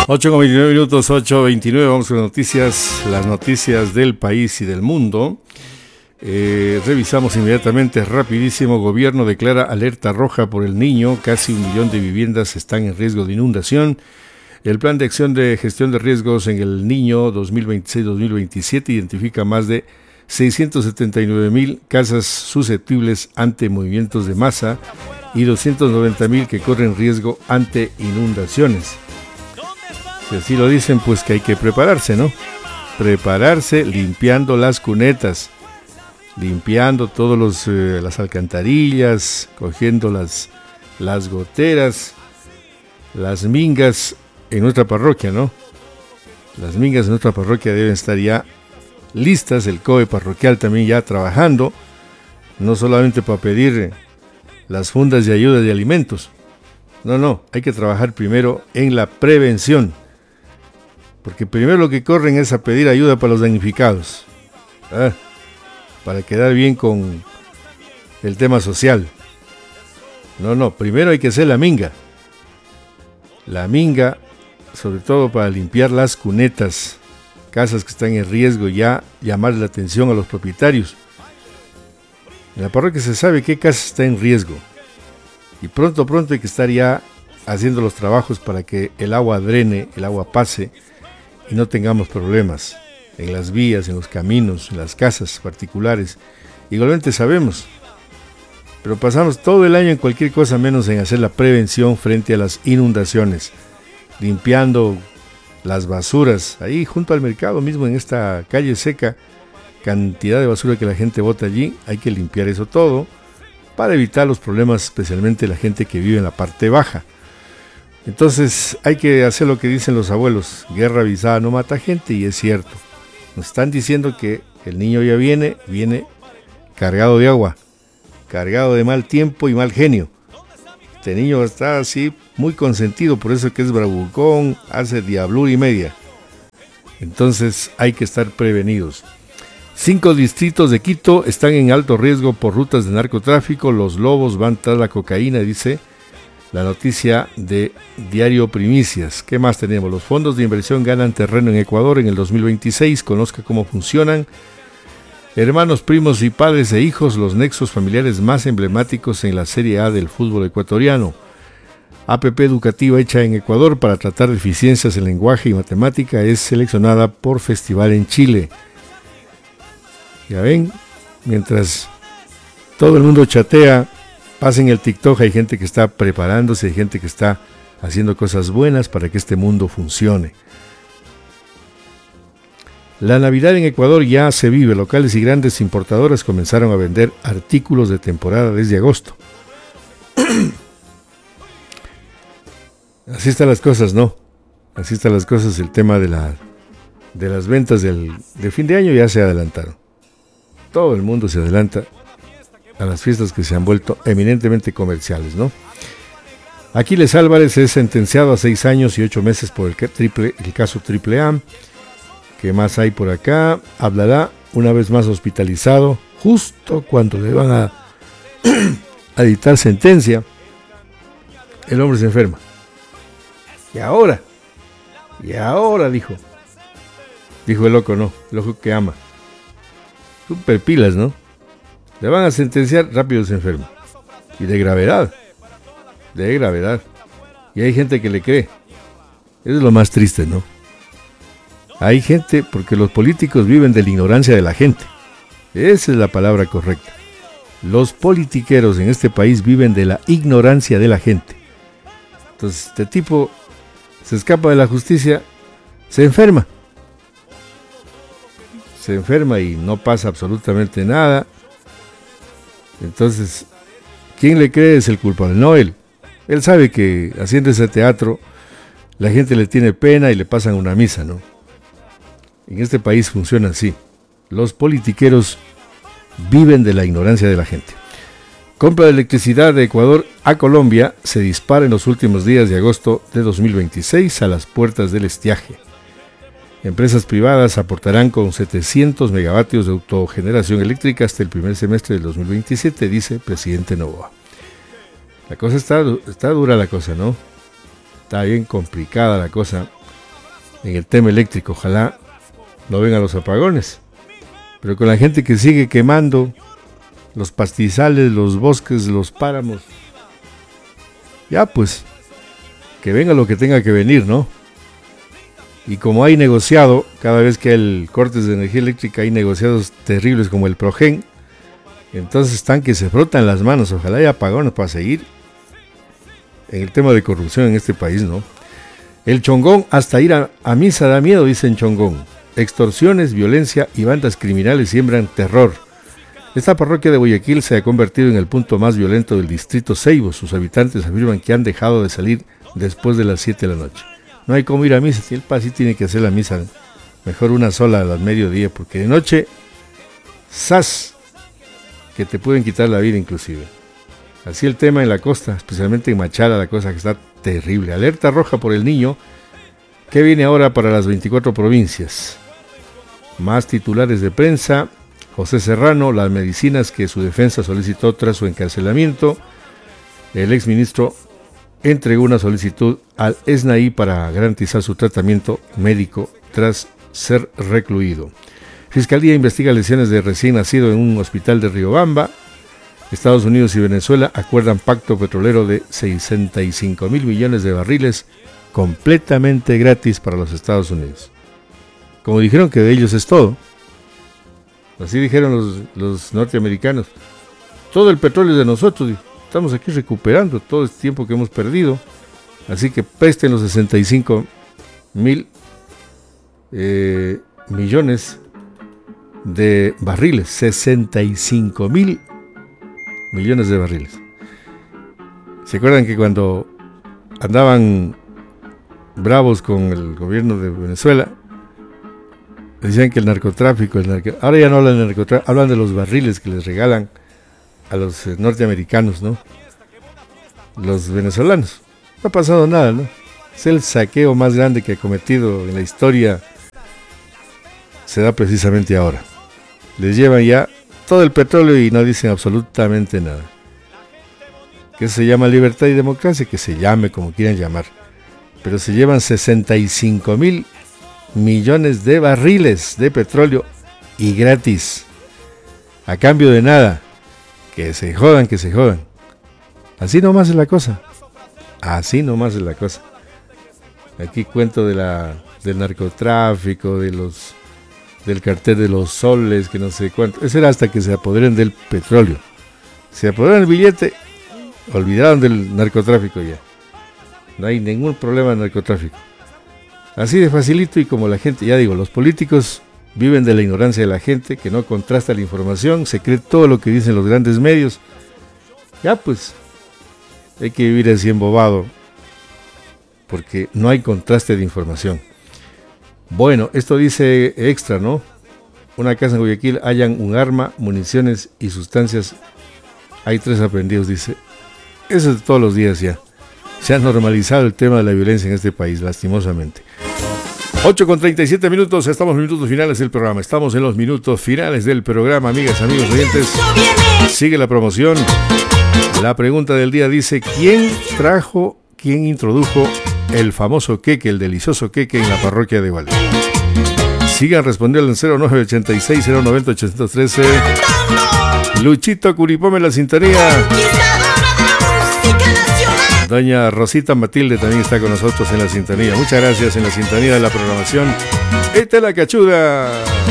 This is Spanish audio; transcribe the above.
8:29, 8:29, vamos con las noticias del país y del mundo. Revisamos inmediatamente, rapidísimo. Gobierno declara alerta roja por el Niño, casi 1 millón de viviendas están en riesgo de inundación. El plan de acción de gestión de riesgos en el Niño 2026-2027 identifica más de 679,000 casas susceptibles ante movimientos de masa y 290,000 que corren riesgo ante inundaciones. Si así lo dicen, pues que hay que prepararse, ¿no? Prepararse limpiando las cunetas, limpiando todos las alcantarillas, cogiendo las goteras, las mingas en nuestra parroquia, ¿no? Las mingas en nuestra parroquia deben estar ya listas, el COE parroquial también ya trabajando, no solamente para pedir las fundas de ayuda de alimentos. No, hay que trabajar primero en la prevención. Porque primero lo que corren es a pedir ayuda para los damnificados, para quedar bien con el tema social. No, primero hay que hacer la minga. La minga, sobre todo para limpiar las cunetas, casas que están en riesgo, ya llamar la atención a los propietarios. En la parroquia se sabe qué casa está en riesgo. Y pronto hay que estar ya haciendo los trabajos para que el agua drene, el agua pase, y no tengamos problemas en las vías, en los caminos, en las casas particulares. Igualmente sabemos, pero pasamos todo el año en cualquier cosa menos en hacer la prevención frente a las inundaciones, limpiando las basuras, ahí junto al mercado mismo, en esta calle seca, cantidad de basura que la gente bota allí, hay que limpiar eso todo, para evitar los problemas, especialmente la gente que vive en la parte baja. Entonces hay que hacer lo que dicen los abuelos, guerra avisada no mata gente, y es cierto. Nos están diciendo que el Niño ya viene cargado de agua, cargado de mal tiempo y mal genio. Este niño está así muy consentido, por eso que es bravucón, hace diablura y media. Entonces hay que estar prevenidos. 5 distritos de Quito están en alto riesgo por rutas de narcotráfico, los lobos van tras la cocaína, dice la noticia de Diario Primicias. ¿Qué más tenemos? Los fondos de inversión ganan terreno en Ecuador en el 2026. Conozca cómo funcionan. Hermanos, primos y padres e hijos, los nexos familiares más emblemáticos en la Serie A del fútbol ecuatoriano. APP educativa hecha en Ecuador para tratar deficiencias en lenguaje y matemática es seleccionada por festival en Chile. Ya ven, mientras todo el mundo chatea, pasen el TikTok, hay gente que está preparándose, hay gente que está haciendo cosas buenas para que este mundo funcione. La Navidad en Ecuador ya se vive. Locales y grandes importadoras comenzaron a vender artículos de temporada desde agosto. Así están las cosas, ¿no? Así están las cosas. El tema de las ventas de fin de año ya se adelantaron. Todo el mundo se adelanta a las fiestas que se han vuelto eminentemente comerciales, ¿no? Aquiles Álvarez es sentenciado a 6 años y 8 meses por el caso AAA. ¿Qué más hay por acá? Hablará una vez más hospitalizado, justo cuando le van a dictar sentencia. El hombre se enferma. Y ahora, dijo el loco, no, el loco que ama. Super pilas, ¿no? Le van a sentenciar, rápido se enferma. Y de gravedad. Y hay gente que le cree. Eso es lo más triste, ¿no? Hay gente, porque los políticos viven de la ignorancia de la gente. Esa es la palabra correcta. Los politiqueros en este país viven de la ignorancia de la gente. Entonces, este tipo se escapa de la justicia, se enferma. Se enferma y no pasa absolutamente nada. Entonces, ¿quién le cree es el culpable? No él. Él sabe que haciendo ese teatro, la gente le tiene pena y le pasan una misa, ¿no? En este país funciona así. Los politiqueros viven de la ignorancia de la gente. Compra de electricidad de Ecuador a Colombia se dispara en los últimos días de agosto de 2026 a las puertas del estiaje. Empresas privadas aportarán con 700 megavatios de autogeneración eléctrica hasta el primer semestre del 2027, dice el presidente Noboa. La cosa está dura la cosa, ¿no? Está bien complicada la cosa. en el tema eléctrico. Ojalá no vengan los apagones. Pero con la gente que sigue quemando los pastizales, los bosques, los páramos, ya pues, que venga lo que tenga que venir, ¿no? Y como hay negociado, cada vez que hay cortes de energía eléctrica, hay negociados terribles como el Progen, entonces están que se frotan las manos. Ojalá haya apagones para seguir en el tema de corrupción en este país, ¿no? El Chongón, hasta ir a misa da miedo, dicen Chongón. Extorsiones, violencia y bandas criminales siembran terror. Esta parroquia de Guayaquil se ha convertido en el punto más violento del distrito Ceibo. Sus habitantes afirman que han dejado de salir después de las 7 de la noche. No hay como ir a misa, si el paz sí tiene que hacer la misa, mejor una sola al mediodía, porque de noche, ¡zas!, que te pueden quitar la vida inclusive. Así el tema en la costa, especialmente en Machala, la cosa que está terrible. Alerta roja por el Niño, que viene ahora para las 24 provincias. Más titulares de prensa. José Serrano, las medicinas que su defensa solicitó tras su encarcelamiento. El exministro entregó una solicitud al SNAI para garantizar su tratamiento médico tras ser recluido. Fiscalía investiga lesiones de recién nacido en un hospital de Riobamba. Estados Unidos y Venezuela acuerdan pacto petrolero de 65,000 millones de barriles completamente gratis para los Estados Unidos. Como dijeron que de ellos es todo. Así dijeron los norteamericanos. Todo el petróleo es de nosotros. Estamos aquí recuperando todo este tiempo que hemos perdido. Así que presten los 65,000 millones de barriles. 65,000 millones de barriles. ¿Se acuerdan que cuando andaban bravos con el gobierno de Venezuela, decían que el narcotráfico, ahora ya no hablan de narcotráfico, hablan de los barriles que les regalan a los norteamericanos, ¿no? Los venezolanos. No ha pasado nada, ¿no? Es el saqueo más grande que ha cometido en la historia. Se da precisamente ahora. Les llevan ya todo el petróleo y no dicen absolutamente nada. ¿Qué se llama libertad y democracia? Que se llame como quieran llamar. Pero se llevan 65,000 millones de barriles de petróleo y gratis. A cambio de nada. Que se jodan, que se jodan. Así nomás es la cosa. Así nomás es la cosa. Aquí cuento del narcotráfico, del cartel de los soles, que no sé cuánto. Eso era hasta que se apoderen del petróleo. Se apoderaron del billete, olvidaron del narcotráfico ya. No hay ningún problema de narcotráfico. Así de facilito, y como la gente, ya digo, los políticos viven de la ignorancia de la gente, que no contrasta la información, se cree todo lo que dicen los grandes medios. Ya pues, hay que vivir así embobado, porque no hay contraste de información. Bueno, esto dice extra, ¿no? Una casa en Guayaquil hallan un arma, municiones y sustancias. Hay 3 aprendidos, dice. Eso es de todos los días ya. Se ha normalizado el tema de la violencia en este país, lastimosamente. 8:37 minutos, estamos en los minutos finales del programa. Estamos en los minutos finales del programa, amigas, amigos oyentes. Sigue la promoción. La pregunta del día dice: ¿quién introdujo el famoso queque, el delicioso queque en la parroquia de Gualey? Sigan respondiendo al 0986-090-813. Luchito Curipome en la sintonía. Doña Rosita Matilde también está con nosotros en la sintonía. Muchas gracias, en la sintonía de la programación. ¡Esta es la cachuda!